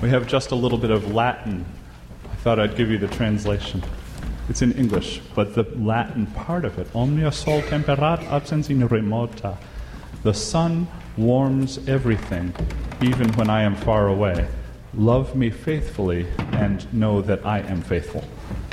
We have just a little bit of Latin. I thought I'd give you the translation. It's in English, but the Latin part of it, omnia sol temperat absens in remota. The sun warms everything, even when I am far away. Love me faithfully and know that I am faithful.